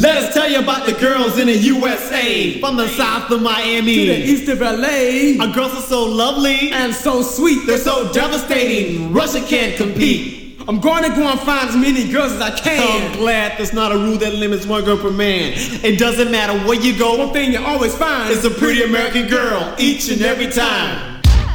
Let us tell you about the girls in the USA. From the south of Miami to the east of LA. Our girls are so lovely and so sweet. They're so devastating, Russia can't compete. I'm going to go and find as many girls as I can. I'm glad there's not a rule that limits one girl per man. It doesn't matter where you go, one thing you always find is a pretty American girl each and every time.